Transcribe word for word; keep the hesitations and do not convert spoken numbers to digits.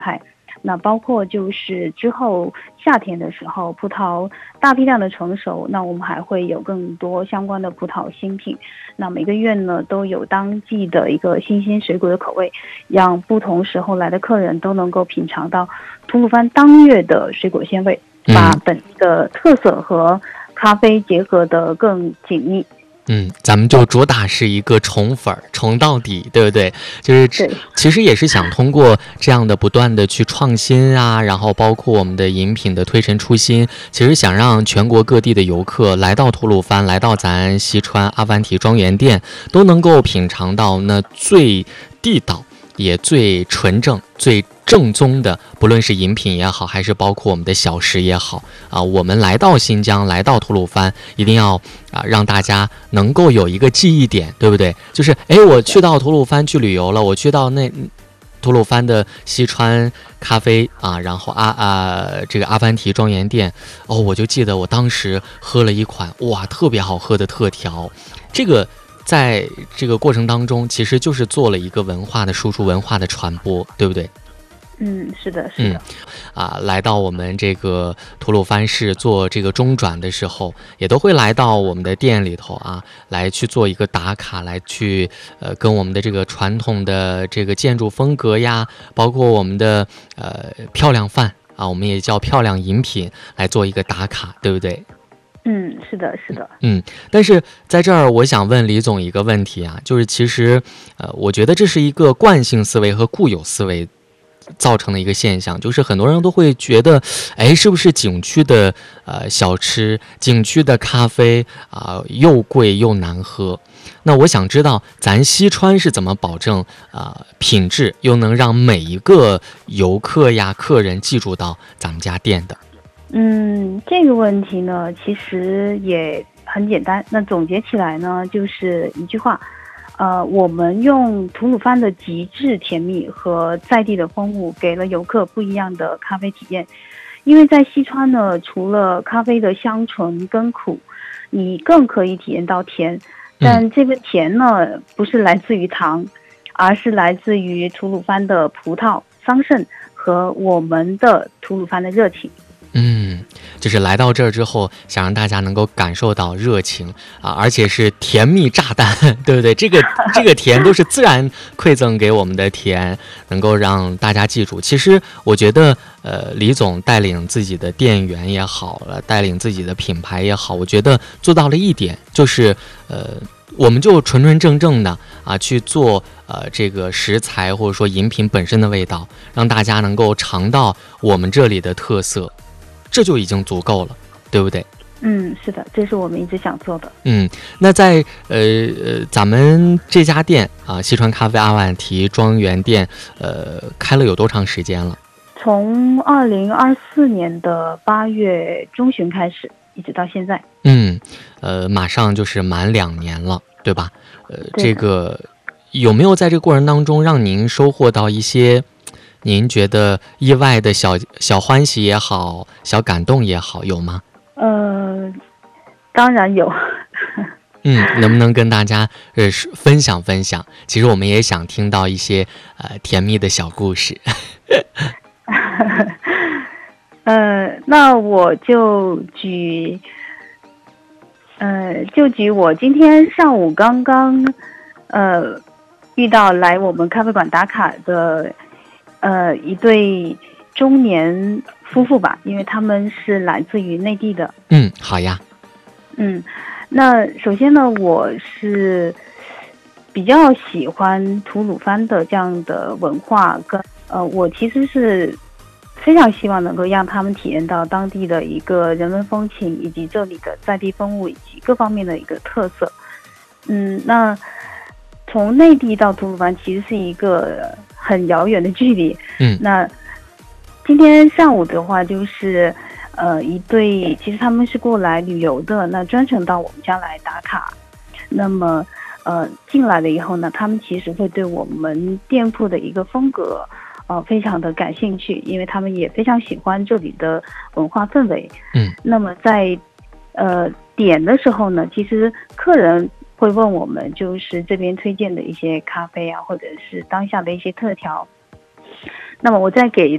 派。那包括就是之后夏天的时候，葡萄大批量的成熟，那我们还会有更多相关的葡萄新品。那每个月呢都有当季的一个新鲜水果的口味，让不同时候来的客人都能够品尝到吐鲁番当月的水果鲜味，把本地的特色和咖啡结合得更紧密。 嗯，咱们就主打是一个宠粉儿，宠到底，对不对？就是其实也是想通过这样的不断的去创新啊，然后包括我们的饮品的推陈出新，其实想让全国各地的游客来到吐鲁番，来到咱西川阿凡提庄园店，都能够品尝到那最地道也最纯正最正宗的，不论是饮品也好，还是包括我们的小食也好啊，我们来到新疆，来到吐鲁番，一定要啊让大家能够有一个记忆点，对不对？就是哎，我去到吐鲁番去旅游了，我去到那吐鲁番的西川咖啡啊，然后啊啊这个阿凡提庄园店，哦，我就记得我当时喝了一款哇特别好喝的特调，这个。在这个过程当中，其实就是做了一个文化的输出，文化的传播，对不对？ 嗯，是的，是的。 嗯，啊，来到我们这个吐鲁番市做这个中转的时候，也都会来到我们的店里头啊，来去做一个打卡，来去呃跟我们的这个传统的这个建筑风格呀，包括我们的呃漂亮饭啊，我们也叫漂亮饮品，来做一个打卡，对不对？ 嗯，是的，是的。 嗯，但是在这儿，我想问李总一个问题啊，就是其实，呃，我觉得这是一个惯性思维和固有思维造成的一个现象，就是很多人都会觉得，哎，是不是景区的呃小吃、景区的咖啡啊、呃、又贵又难喝？那我想知道，咱西川是怎么保证啊、呃、品质，又能让每一个游客呀、客人记住到咱们家店的？ 嗯，这个问题呢，其实也很简单。那总结起来呢，就是一句话，呃，我们用吐鲁番的极致甜蜜和在地的风物，给了游客不一样的咖啡体验。因为在西川呢，除了咖啡的香醇跟苦，你更可以体验到甜。但这个甜呢，不是来自于糖，而是来自于吐鲁番的葡萄、桑葚和我们的吐鲁番的热情。 嗯，就是来到这儿之后，想让大家能够感受到热情啊，而且是甜蜜炸弹，对不对？这个这个甜都是自然馈赠给我们的甜，能够让大家记住。其实我觉得，呃，李总带领自己的店员也好了，带领自己的品牌也好，我觉得做到了一点，就是呃。我们就纯纯正正的啊去做呃这个食材或者说饮品本身的味道，让大家能够尝到我们这里的特色，这就已经足够了，对不对？ 嗯，是的，这是我们一直想做的。 嗯，那在呃呃咱们这家店啊，西川咖啡阿凡提庄园店，呃，开了有多长时间了？ 从二零二四年的八月中旬开始，一直到现在。 嗯，呃，马上就是满两年了，对吧？呃，这个有没有在这个过程当中让您收获到一些您觉得意外的小小欢喜也好，小感动也好，有吗？ 呃，当然有。 嗯，能不能跟大家呃分享分享？其实我们也想听到一些呃甜蜜的小故事。 呃，那我就举，呃，就举我今天上午刚刚，呃，遇到来我们咖啡馆打卡的，呃，一对中年夫妇吧，因为他们是来自于内地的。 嗯，好呀。 嗯，那首先呢，我是比较喜欢吐鲁番的这样的文化，跟呃，我其实是非常希望能够让他们体验到当地的一个人文风情，以及这里的在地风物以及各方面的一个特色。嗯，那从内地到吐鲁番其实是一个很遥远的距离。 嗯， 那今天上午的话，就是呃一对，其实他们是过来旅游的，那专程到我们家来打卡。那么呃进来了以后呢，他们其实会对我们店铺的一个风格呃，非常的感兴趣，因为他们也非常喜欢这里的文化氛围。 嗯， 那么在呃点的时候呢，其实客人会问我们，就是这边推荐的一些咖啡啊，或者是当下的一些特调。那么我在给